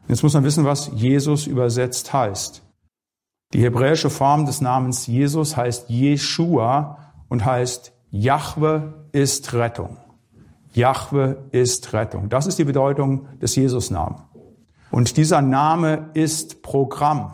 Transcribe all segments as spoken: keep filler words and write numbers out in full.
Jetzt muss man wissen, was Jesus übersetzt heißt. Die hebräische Form des Namens Jesus heißt Jeschua und heißt Jahwe ist Rettung. Jahwe ist Rettung. Das ist die Bedeutung des Jesus-Namens. Und dieser Name ist Programm.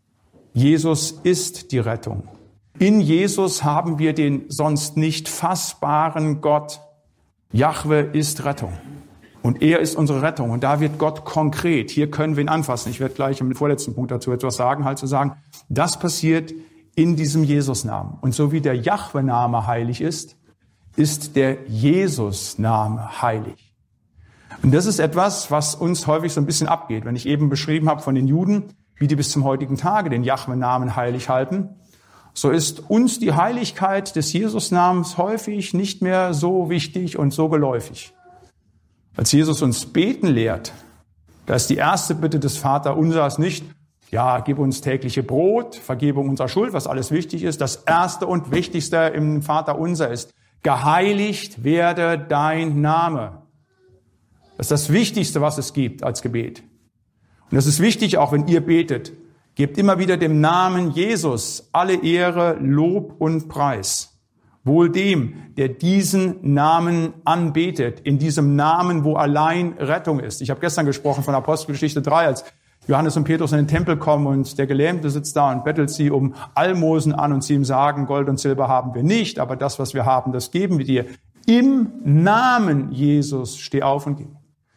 Jesus ist die Rettung. In Jesus haben wir den sonst nicht fassbaren Gott. Jahwe ist Rettung. Und er ist unsere Rettung. Und da wird Gott konkret. Hier können wir ihn anfassen. Ich werde gleich im vorletzten Punkt dazu etwas sagen, halt zu sagen, das passiert in diesem Jesus-Namen. Und so wie der Jahwe-Name heilig ist, ist der Jesus-Name heilig. Und das ist etwas, was uns häufig so ein bisschen abgeht. Wenn ich eben beschrieben habe von den Juden, wie die bis zum heutigen Tage den Jahwe-Namen heilig halten, so ist uns die Heiligkeit des Jesus-Namens häufig nicht mehr so wichtig und so geläufig. Als Jesus uns beten lehrt, da ist die erste Bitte des Vaterunsers nicht, ja, gib uns tägliche Brot, Vergebung unserer Schuld, was alles wichtig ist. Das erste und wichtigste im Vaterunser ist, geheiligt werde dein Name. Das ist das Wichtigste, was es gibt als Gebet. Und das ist wichtig, auch wenn ihr betet. Gebt immer wieder dem Namen Jesus alle Ehre, Lob und Preis. Wohl dem, der diesen Namen anbetet, in diesem Namen, wo allein Rettung ist. Ich habe gestern gesprochen von Apostelgeschichte drei, als Johannes und Petrus in den Tempel kommen und der Gelähmte sitzt da und bettelt sie um Almosen an und sie ihm sagen, Gold und Silber haben wir nicht, aber das, was wir haben, das geben wir dir. Im Namen Jesus, steh auf und geh.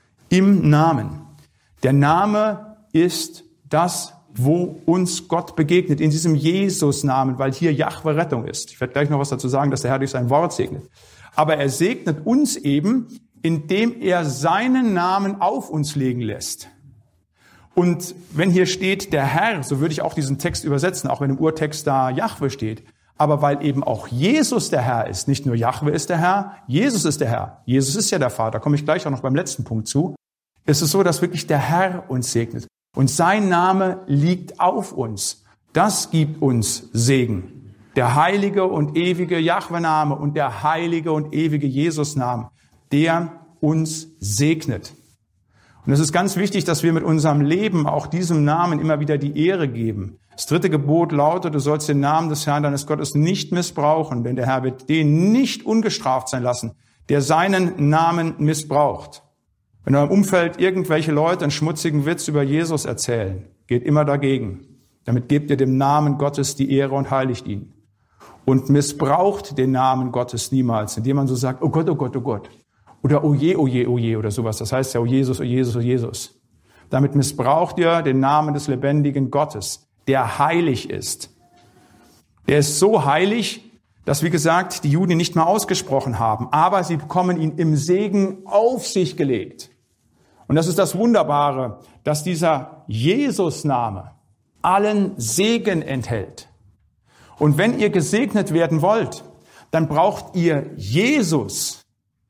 Im Namen. Der Name ist das, wo uns Gott begegnet, in diesem Jesus-Namen, weil hier Jahwe Rettung ist. Ich werde gleich noch was dazu sagen, dass der Herr durch sein Wort segnet. Aber er segnet uns eben, indem er seinen Namen auf uns legen lässt. Und wenn hier steht, der Herr, so würde ich auch diesen Text übersetzen, auch wenn im Urtext da Jahwe steht. Aber weil eben auch Jesus der Herr ist, nicht nur Jahwe ist der Herr, Jesus ist der Herr. Jesus ist ja der Vater, komme ich gleich auch noch beim letzten Punkt zu. Es ist so, dass wirklich der Herr uns segnet. Und sein Name liegt auf uns. Das gibt uns Segen. Der heilige und ewige Jahwe-Name und der heilige und ewige Jesus-Name, der uns segnet. Und es ist ganz wichtig, dass wir mit unserem Leben auch diesem Namen immer wieder die Ehre geben. Das dritte Gebot lautet, du sollst den Namen des Herrn deines Gottes nicht missbrauchen, denn der Herr wird den nicht ungestraft sein lassen, der seinen Namen missbraucht. Wenn in eurem Umfeld irgendwelche Leute einen schmutzigen Witz über Jesus erzählen, geht immer dagegen. Damit gebt ihr dem Namen Gottes die Ehre und heiligt ihn. Und missbraucht den Namen Gottes niemals, indem man so sagt, oh Gott, oh Gott, oh Gott. Oder oh je, oh je, oh je oder sowas. Das heißt ja, oh Jesus, oh Jesus, oh Jesus. Damit missbraucht ihr den Namen des lebendigen Gottes, der heilig ist. Der ist so heilig, dass, wie gesagt, die Juden ihn nicht mehr ausgesprochen haben. Aber sie bekommen ihn im Segen auf sich gelegt. Und das ist das Wunderbare, dass dieser Jesus-Name allen Segen enthält. Und wenn ihr gesegnet werden wollt, dann braucht ihr Jesus,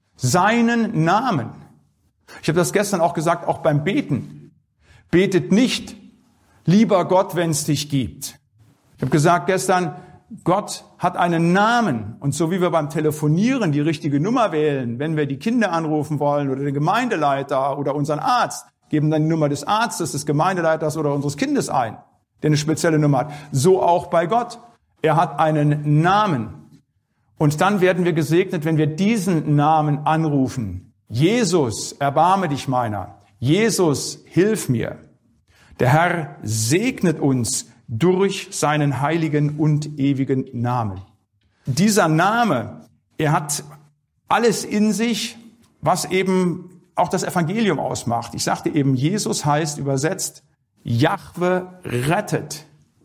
seinen Namen. Ich habe das gestern auch gesagt, auch beim Beten. Betet nicht, lieber Gott, wenn es dich gibt. Ich habe gesagt gestern, Gott hat einen Namen. Und so wie wir beim Telefonieren die richtige Nummer wählen, wenn wir die Kinder anrufen wollen oder den Gemeindeleiter oder unseren Arzt, geben dann die Nummer des Arztes, des Gemeindeleiters oder unseres Kindes ein, der eine spezielle Nummer hat. So auch bei Gott. Er hat einen Namen. Und dann werden wir gesegnet, wenn wir diesen Namen anrufen. Jesus, erbarme dich meiner. Jesus, hilf mir. Der Herr segnet uns durch seinen heiligen und ewigen Namen. Dieser Name, er hat alles in sich, was eben auch das Evangelium ausmacht. Ich sagte eben, Jesus heißt übersetzt, Jahwe rettet.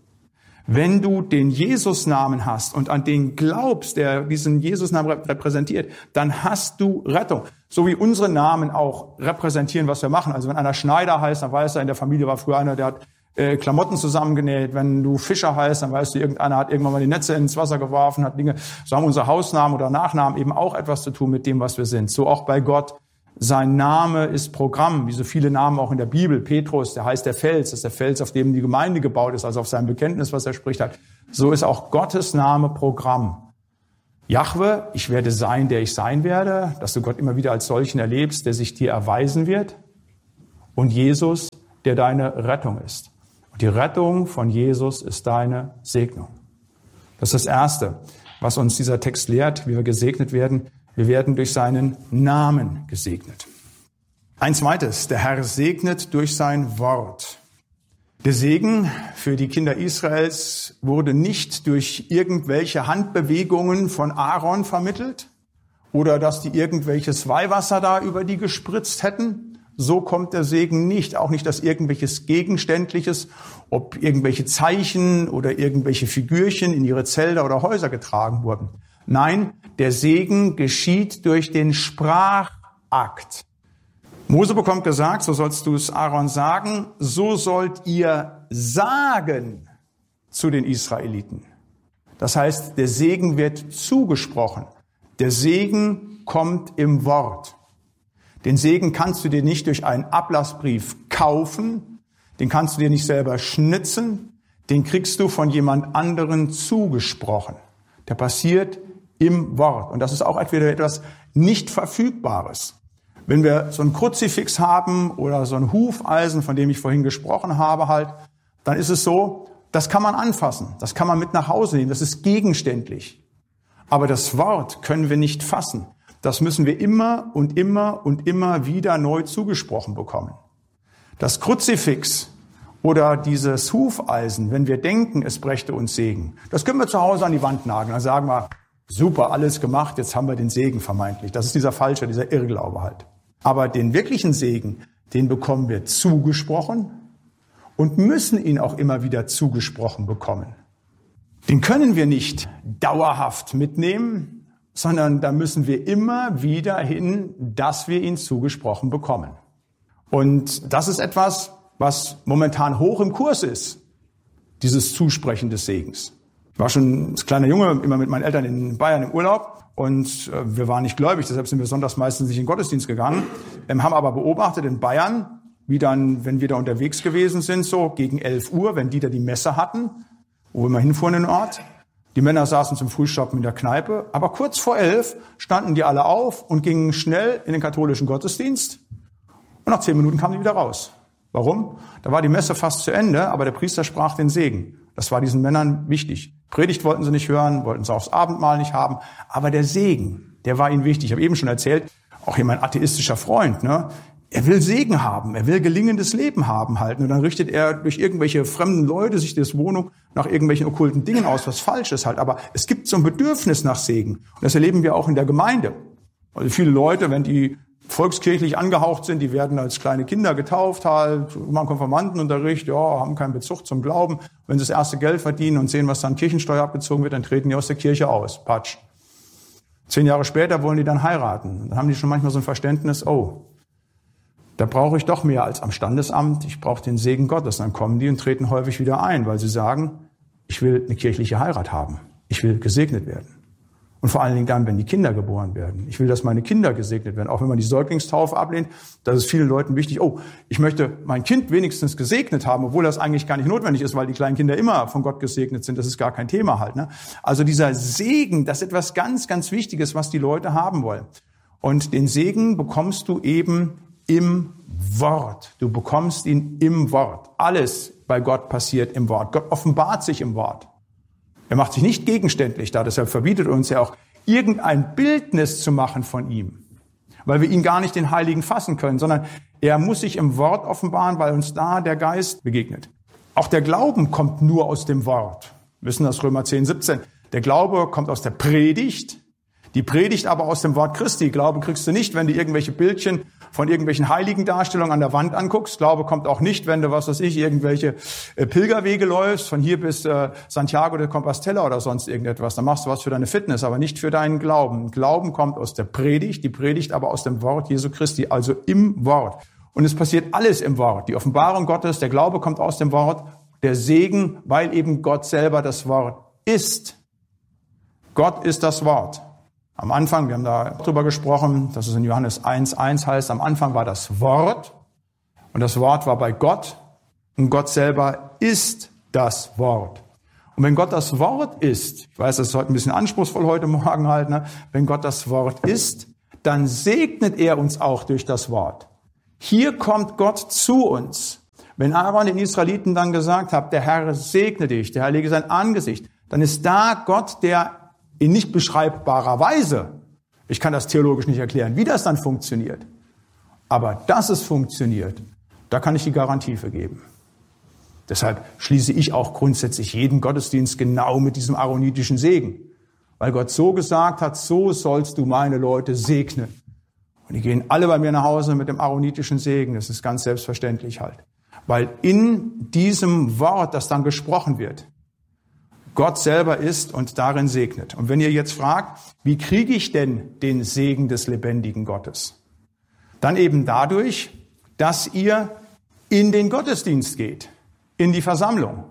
Wenn du den Jesus-Namen hast und an den glaubst, der diesen Jesus-Namen repräsentiert, dann hast du Rettung. So wie unsere Namen auch repräsentieren, was wir machen. Also wenn einer Schneider heißt, dann weiß er, in der Familie war früher einer, der hat äh, Klamotten zusammengenäht. Wenn du Fischer heißt, dann weißt du, irgendeiner hat irgendwann mal die Netze ins Wasser geworfen, hat Dinge. So haben unsere Hausnamen oder Nachnamen eben auch etwas zu tun mit dem, was wir sind. So auch bei Gott. Sein Name ist Programm, wie so viele Namen auch in der Bibel. Petrus, der heißt der Fels, das ist der Fels, auf dem die Gemeinde gebaut ist, also auf seinem Bekenntnis, was er spricht hat. So ist auch Gottes Name Programm. Jahwe, ich werde sein, der ich sein werde, dass du Gott immer wieder als solchen erlebst, der sich dir erweisen wird. Und Jesus, der deine Rettung ist. Und die Rettung von Jesus ist deine Segnung. Das ist das Erste, was uns dieser Text lehrt, wie wir gesegnet werden. Wir werden durch seinen Namen gesegnet. Ein zweites, der Herr segnet durch sein Wort. Der Segen für die Kinder Israels wurde nicht durch irgendwelche Handbewegungen von Aaron vermittelt oder dass die irgendwelches Weihwasser da über die gespritzt hätten. So kommt der Segen nicht, auch nicht, dass irgendwelches Gegenständliches, ob irgendwelche Zeichen oder irgendwelche Figürchen in ihre Zelter oder Häuser getragen wurden. Nein, der Segen geschieht durch den Sprachakt. Mose bekommt gesagt, so sollst du es Aaron sagen, so sollt ihr sagen zu den Israeliten. Das heißt, der Segen wird zugesprochen. Der Segen kommt im Wort. Den Segen kannst du dir nicht durch einen Ablassbrief kaufen, den kannst du dir nicht selber schnitzen, den kriegst du von jemand anderen zugesprochen. Der passiert im Wort. Und das ist auch entweder etwas nicht Verfügbares. Wenn wir so ein Kruzifix haben oder so ein Hufeisen, von dem ich vorhin gesprochen habe, halt, dann ist es so, das kann man anfassen, das kann man mit nach Hause nehmen, das ist gegenständlich. Aber das Wort können wir nicht fassen. Das müssen wir immer und immer und immer wieder neu zugesprochen bekommen. Das Kruzifix oder dieses Hufeisen, wenn wir denken, es brächte uns Segen, das können wir zu Hause an die Wand nageln. Dann sagen wir, super, alles gemacht, jetzt haben wir den Segen vermeintlich. Das ist dieser falsche, dieser Irrglaube halt. Aber den wirklichen Segen, den bekommen wir zugesprochen und müssen ihn auch immer wieder zugesprochen bekommen. Den können wir nicht dauerhaft mitnehmen, sondern da müssen wir immer wieder hin, dass wir ihn zugesprochen bekommen. Und das ist etwas, was momentan hoch im Kurs ist, dieses Zusprechen des Segens. Ich war schon als kleiner Junge immer mit meinen Eltern in Bayern im Urlaub und äh, wir waren nicht gläubig, deshalb sind wir sonntags meistens nicht in den Gottesdienst gegangen, ähm, haben aber beobachtet in Bayern, wie dann, wenn wir da unterwegs gewesen sind, so gegen elf Uhr, wenn die da die Messe hatten, wo wir mal hinfuhren in den Ort, die Männer saßen zum Frühstoppen in der Kneipe, aber kurz vor elf standen die alle auf und gingen schnell in den katholischen Gottesdienst und nach zehn Minuten kamen die wieder raus. Warum? Da war die Messe fast zu Ende, aber der Priester sprach den Segen. Das war diesen Männern wichtig. Predigt wollten sie nicht hören, wollten sie aufs Abendmahl nicht haben, aber der Segen, der war ihnen wichtig. Ich habe eben schon erzählt, auch hier mein atheistischer Freund, ne? Er will Segen haben, er will gelingendes Leben haben halt. Und dann richtet er durch irgendwelche fremden Leute sich das Wohnung nach irgendwelchen okkulten Dingen aus, was falsch ist halt. Aber es gibt so ein Bedürfnis nach Segen. Und das erleben wir auch in der Gemeinde. Also viele Leute, wenn die volkskirchlich angehaucht sind, die werden als kleine Kinder getauft halt, machen Konfirmandenunterricht, ja, haben keinen Bezug zum Glauben. Wenn sie das erste Geld verdienen und sehen, was dann Kirchensteuer abgezogen wird, dann treten die aus der Kirche aus. Patsch. Zehn Jahre später wollen die dann heiraten. Dann haben die schon manchmal so ein Verständnis, oh, da brauche ich doch mehr als am Standesamt. Ich brauche den Segen Gottes. Dann kommen die und treten häufig wieder ein, weil sie sagen, ich will eine kirchliche Heirat haben. Ich will gesegnet werden. Und vor allen Dingen dann, wenn die Kinder geboren werden. Ich will, dass meine Kinder gesegnet werden. Auch wenn man die Säuglingstaufe ablehnt, das ist vielen Leuten wichtig. Oh, ich möchte mein Kind wenigstens gesegnet haben, obwohl das eigentlich gar nicht notwendig ist, weil die kleinen Kinder immer von Gott gesegnet sind. Das ist gar kein Thema halt, ne? Also dieser Segen, das ist etwas ganz, ganz Wichtiges, was die Leute haben wollen. Und den Segen bekommst du eben im Wort. Du bekommst ihn im Wort. Alles bei Gott passiert im Wort. Gott offenbart sich im Wort. Er macht sich nicht gegenständlich da, deshalb verbietet uns ja auch, irgendein Bildnis zu machen von ihm, weil wir ihn gar nicht den Heiligen fassen können, sondern er muss sich im Wort offenbaren, weil uns da der Geist begegnet. Auch der Glauben kommt nur aus dem Wort. Wir wissen das Römer zehn, siebzehn. Der Glaube kommt aus der Predigt, die Predigt aber aus dem Wort Christi. Glaube kriegst du nicht, wenn du irgendwelche Bildchen von irgendwelchen Heiligendarstellungen an der Wand anguckst. Glaube kommt auch nicht, wenn du, was weiß ich, irgendwelche äh, Pilgerwege läufst, von hier bis äh, Santiago de Compostela oder sonst irgendetwas. Dann machst du was für deine Fitness, aber nicht für deinen Glauben. Glauben kommt aus der Predigt, die Predigt aber aus dem Wort Jesu Christi, also im Wort. Und es passiert alles im Wort. Die Offenbarung Gottes, der Glaube kommt aus dem Wort, der Segen, weil eben Gott selber das Wort ist. Gott ist das Wort. Am Anfang, wir haben da drüber gesprochen, dass es in Johannes eins eins heißt, am Anfang war das Wort und das Wort war bei Gott und Gott selber ist das Wort. Und wenn Gott das Wort ist, ich weiß, das ist heute ein bisschen anspruchsvoll heute Morgen halt, ne? Wenn Gott das Wort ist, dann segnet er uns auch durch das Wort. Hier kommt Gott zu uns. Wenn Aaron den Israeliten dann gesagt hat, der Herr segne dich, der Herr lege sein Angesicht, dann ist da Gott, der in nicht beschreibbarer Weise, ich kann das theologisch nicht erklären, wie das dann funktioniert, aber dass es funktioniert, da kann ich die Garantie für geben. Deshalb schließe ich auch grundsätzlich jeden Gottesdienst genau mit diesem aaronitischen Segen. Weil Gott so gesagt hat, so sollst du meine Leute segnen. Und die gehen alle bei mir nach Hause mit dem aaronitischen Segen. Das ist ganz selbstverständlich halt. Weil in diesem Wort, das dann gesprochen wird, Gott selber ist und darin segnet. Und wenn ihr jetzt fragt, wie kriege ich denn den Segen des lebendigen Gottes? Dann eben dadurch, dass ihr in den Gottesdienst geht, in die Versammlung.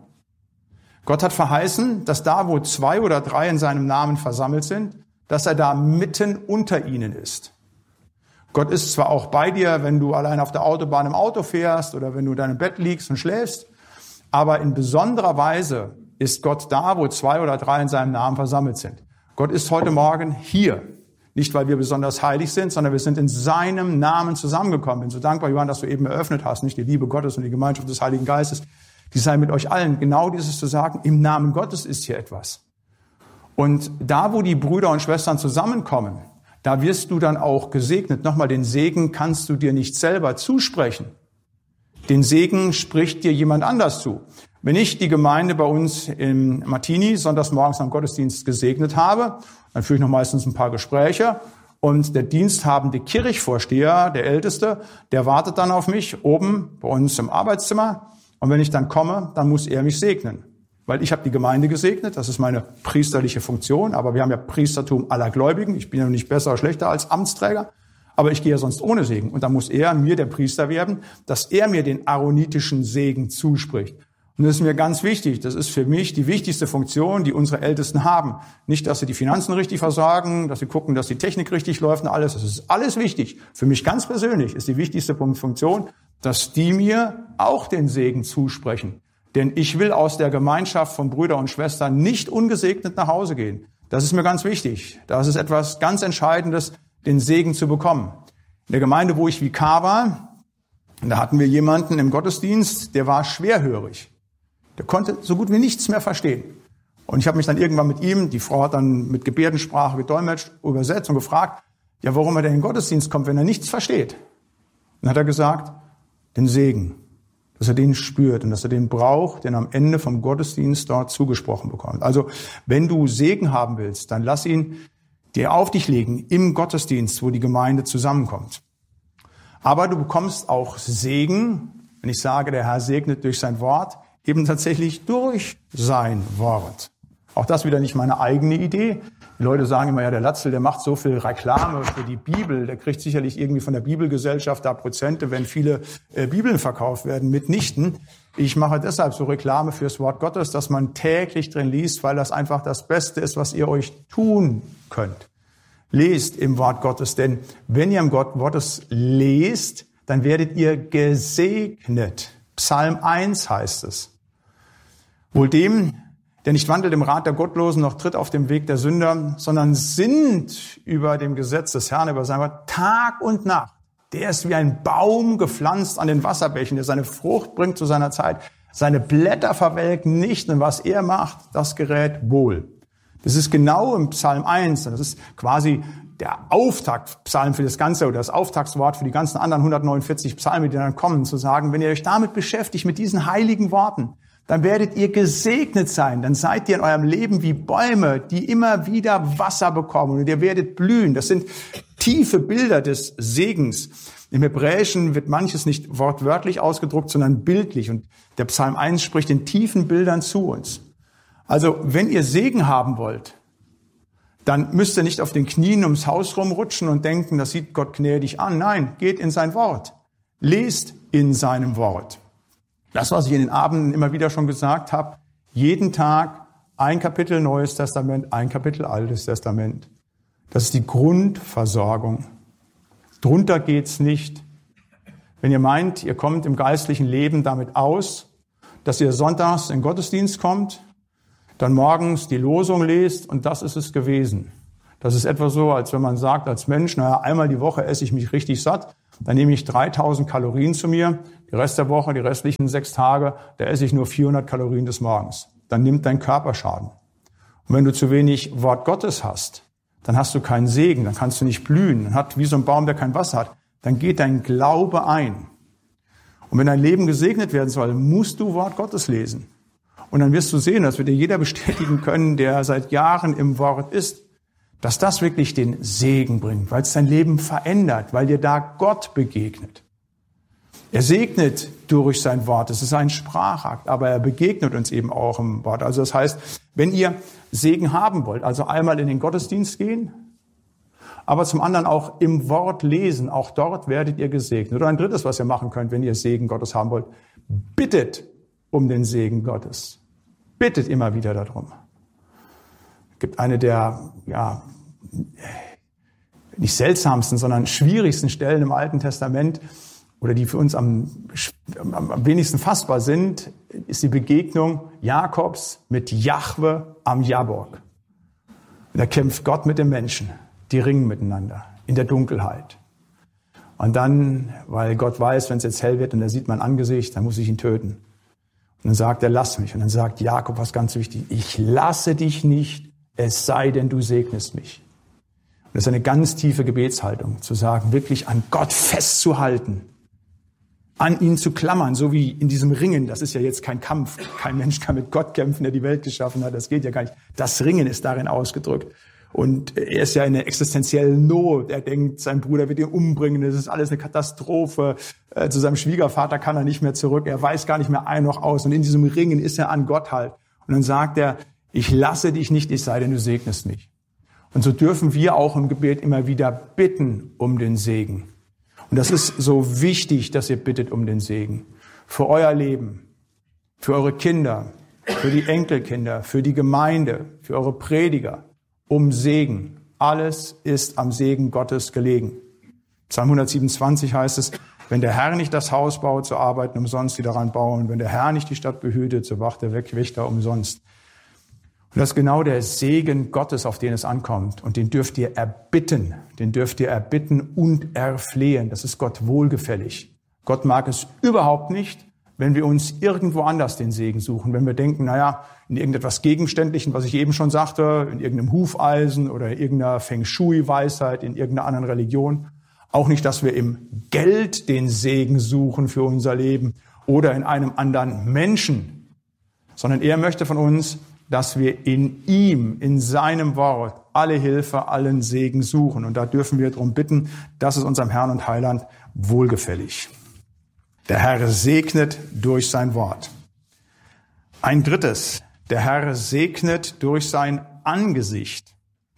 Gott hat verheißen, dass da, wo zwei oder drei in seinem Namen versammelt sind, dass er da mitten unter ihnen ist. Gott ist zwar auch bei dir, wenn du allein auf der Autobahn im Auto fährst oder wenn du in deinem Bett liegst und schläfst, aber in besonderer Weise ist Gott da, wo zwei oder drei in seinem Namen versammelt sind. Gott ist heute Morgen hier. Nicht, weil wir besonders heilig sind, sondern wir sind in seinem Namen zusammengekommen. Bin so dankbar, Johann, dass du eben eröffnet hast, nicht die Liebe Gottes und die Gemeinschaft des Heiligen Geistes. Die sei mit euch allen. Genau dieses zu sagen, im Namen Gottes ist hier etwas. Und da, wo die Brüder und Schwestern zusammenkommen, da wirst du dann auch gesegnet. Nochmal, den Segen kannst du dir nicht selber zusprechen. Den Segen spricht dir jemand anders zu. Wenn ich die Gemeinde bei uns im Martini sonntags morgens am Gottesdienst gesegnet habe, dann führe ich noch meistens ein paar Gespräche und der diensthabende Kirchvorsteher, der Älteste, der wartet dann auf mich oben bei uns im Arbeitszimmer und wenn ich dann komme, dann muss er mich segnen. Weil ich habe die Gemeinde gesegnet, das ist meine priesterliche Funktion, aber wir haben ja Priestertum aller Gläubigen, ich bin ja nicht besser oder schlechter als Amtsträger, aber ich gehe ja sonst ohne Segen und dann muss er mir der Priester werden, dass er mir den aaronitischen Segen zuspricht. Und das ist mir ganz wichtig. Das ist für mich die wichtigste Funktion, die unsere Ältesten haben. Nicht, dass sie die Finanzen richtig versorgen, dass sie gucken, dass die Technik richtig läuft und alles. Das ist alles wichtig. Für mich ganz persönlich ist die wichtigste Funktion, dass die mir auch den Segen zusprechen. Denn ich will aus der Gemeinschaft von Brüdern und Schwestern nicht ungesegnet nach Hause gehen. Das ist mir ganz wichtig. Das ist etwas ganz Entscheidendes, den Segen zu bekommen. In der Gemeinde, wo ich Vikar war, da hatten wir jemanden im Gottesdienst, der war schwerhörig. Der konnte so gut wie nichts mehr verstehen. Und ich habe mich dann irgendwann mit ihm, die Frau hat dann mit Gebärdensprache gedolmetscht, übersetzt und gefragt, ja, warum er denn in den Gottesdienst kommt, wenn er nichts versteht. Dann hat er gesagt, den Segen, dass er den spürt und dass er den braucht, den am Ende vom Gottesdienst dort zugesprochen bekommt. Also, wenn du Segen haben willst, dann lass ihn dir auf dich legen im Gottesdienst, wo die Gemeinde zusammenkommt. Aber du bekommst auch Segen, wenn ich sage, der Herr segnet durch sein Wort, eben tatsächlich durch sein Wort. Auch das wieder nicht meine eigene Idee. Die Leute sagen immer, ja, der Latzel, der macht so viel Reklame für die Bibel. Der kriegt sicherlich irgendwie von der Bibelgesellschaft da Prozente, wenn viele äh, Bibeln verkauft werden. Mitnichten. Ich mache deshalb so Reklame fürs Wort Gottes, dass man täglich drin liest, weil das einfach das Beste ist, was ihr euch tun könnt. Lest im Wort Gottes, denn wenn ihr im Wort Gottes lest, dann werdet ihr gesegnet. Psalm eins heißt es. Wohl dem, der nicht wandelt im Rat der Gottlosen, noch tritt auf dem Weg der Sünder, sondern sinnt über dem Gesetz des Herrn, über sein Wort, Tag und Nacht. Der ist wie ein Baum gepflanzt an den Wasserbächen, der seine Frucht bringt zu seiner Zeit. Seine Blätter verwelken nicht und was er macht, das gerät wohl. Das ist genau im Psalm eins, das ist quasi der Auftaktpsalm für das Ganze oder das Auftaktswort für die ganzen anderen hundertneunundvierzig Psalme, die dann kommen, zu sagen, wenn ihr euch damit beschäftigt, mit diesen heiligen Worten, dann werdet ihr gesegnet sein. Dann seid ihr in eurem Leben wie Bäume, die immer wieder Wasser bekommen und ihr werdet blühen. Das sind tiefe Bilder des Segens. Im Hebräischen wird manches nicht wortwörtlich ausgedruckt, sondern bildlich. Und der Psalm eins spricht in tiefen Bildern zu uns. Also, wenn ihr Segen haben wollt, dann müsst ihr nicht auf den Knien ums Haus rumrutschen und denken, das sieht Gott gnädig an. Nein, geht in sein Wort. Lest in seinem Wort. Das, was ich in den Abenden immer wieder schon gesagt habe, jeden Tag ein Kapitel Neues Testament, ein Kapitel Altes Testament. Das ist die Grundversorgung. Drunter geht's nicht. Wenn ihr meint, ihr kommt im geistlichen Leben damit aus, dass ihr sonntags in den Gottesdienst kommt, dann morgens die Losung lest und das ist es gewesen. Das ist etwa so, als wenn man sagt als Mensch, naja, einmal die Woche esse ich mich richtig satt, Dann nehme ich dreitausend Kalorien zu mir, die Rest der Woche, die restlichen sechs Tage, da esse ich nur vierhundert Kalorien des Morgens. Dann nimmt dein Körper Schaden. Und wenn du zu wenig Wort Gottes hast, dann hast du keinen Segen, dann kannst du nicht blühen. Dann hat wie so ein Baum, der kein Wasser hat, dann geht dein Glaube ein. Und wenn dein Leben gesegnet werden soll, musst du Wort Gottes lesen. Und dann wirst du sehen, das wird dir jeder bestätigen können, der seit Jahren im Wort ist, dass das wirklich den Segen bringt, weil es dein Leben verändert, weil dir da Gott begegnet. Er segnet durch sein Wort, es ist ein Sprachakt, aber er begegnet uns eben auch im Wort. Also das heißt, wenn ihr Segen haben wollt, also einmal in den Gottesdienst gehen, aber zum anderen auch im Wort lesen, auch dort werdet ihr gesegnet. Oder ein drittes, was ihr machen könnt, wenn ihr Segen Gottes haben wollt, bittet um den Segen Gottes. Bittet immer wieder darum. Es gibt eine der, ja, nicht seltsamsten, sondern schwierigsten Stellen im Alten Testament, oder die für uns am, am wenigsten fassbar sind, ist die Begegnung Jakobs mit Jahwe am Jabok. Da kämpft Gott mit dem Menschen. Die ringen miteinander in der Dunkelheit. Und dann, weil Gott weiß, wenn es jetzt hell wird und er sieht mein Angesicht, dann muss ich ihn töten. Und dann sagt er, lass mich. Und dann sagt Jakob was ganz wichtig. Ich lasse dich nicht, es sei denn, du segnest mich. Und das ist eine ganz tiefe Gebetshaltung, zu sagen, wirklich an Gott festzuhalten, an ihn zu klammern, so wie in diesem Ringen. Das ist ja jetzt kein Kampf. Kein Mensch kann mit Gott kämpfen, der die Welt geschaffen hat. Das geht ja gar nicht. Das Ringen ist darin ausgedrückt. Und er ist ja in einer existenziellen Not. Er denkt, sein Bruder wird ihn umbringen. Das ist alles eine Katastrophe. Zu seinem Schwiegervater kann er nicht mehr zurück. Er weiß gar nicht mehr ein noch aus. Und in diesem Ringen ist er an Gott halt. Und dann sagt er, ich lasse dich nicht, es sei denn, du segnest mich. Und so dürfen wir auch im Gebet immer wieder bitten um den Segen. Und das ist so wichtig, dass ihr bittet um den Segen. Für euer Leben, für eure Kinder, für die Enkelkinder, für die Gemeinde, für eure Prediger. Um Segen. Alles ist am Segen Gottes gelegen. Psalm hundertsiebenundzwanzig heißt es, wenn der Herr nicht das Haus baut, so arbeiten umsonst die daran bauen. Wenn der Herr nicht die Stadt behütet, so wacht der Wächter umsonst. Und das ist genau der Segen Gottes, auf den es ankommt. Und den dürft ihr erbitten. Den dürft ihr erbitten und erflehen. Das ist Gott wohlgefällig. Gott mag es überhaupt nicht, wenn wir uns irgendwo anders den Segen suchen. Wenn wir denken, naja, in irgendetwas Gegenständlichen, was ich eben schon sagte, in irgendeinem Hufeisen oder in irgendeiner Feng Shui-Weisheit, in irgendeiner anderen Religion. Auch nicht, dass wir im Geld den Segen suchen für unser Leben oder in einem anderen Menschen, sondern er möchte von uns, dass wir in ihm, in seinem Wort, alle Hilfe, allen Segen suchen. Und da dürfen wir darum bitten, das ist unserem Herrn und Heiland wohlgefällig. Der Herr segnet durch sein Wort. Ein drittes, der Herr segnet durch sein Angesicht.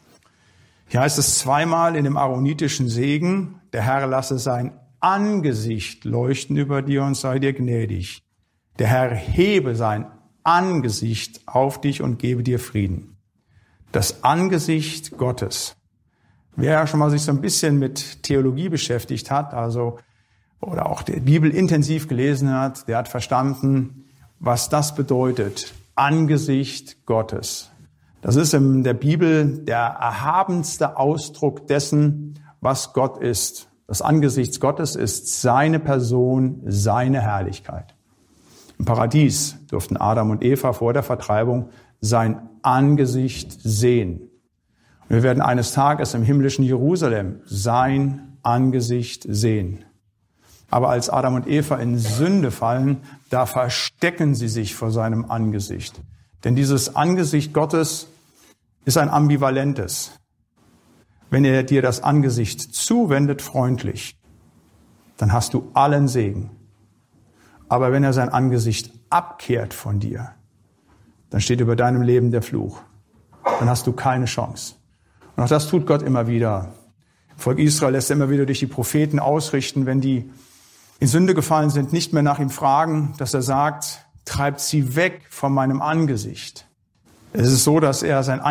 Hier heißt es zweimal in dem aaronitischen Segen, der Herr lasse sein Angesicht leuchten über dir und sei dir gnädig. Der Herr hebe sein Angesicht auf dich und gebe dir Frieden. Das Angesicht Gottes. Wer schon mal sich so ein bisschen mit Theologie beschäftigt hat, also oder auch die Bibel intensiv gelesen hat, der hat verstanden, was das bedeutet. Angesicht Gottes. Das ist in der Bibel der erhabenste Ausdruck dessen, was Gott ist. Das Angesicht Gottes ist seine Person, seine Herrlichkeit. Im Paradies durften Adam und Eva vor der Vertreibung sein Angesicht sehen. Und wir werden eines Tages im himmlischen Jerusalem sein Angesicht sehen. Aber als Adam und Eva in Sünde fallen, da verstecken sie sich vor seinem Angesicht. Denn dieses Angesicht Gottes ist ein ambivalentes. Wenn er dir das Angesicht zuwendet, freundlich, dann hast du allen Segen. Aber wenn er sein Angesicht abkehrt von dir, dann steht über deinem Leben der Fluch. Dann hast du keine Chance. Und auch das tut Gott immer wieder. Volk Israel lässt er immer wieder durch die Propheten ausrichten, wenn die in Sünde gefallen sind, nicht mehr nach ihm fragen, dass er sagt, treibt sie weg von meinem Angesicht. Es ist so, dass er sein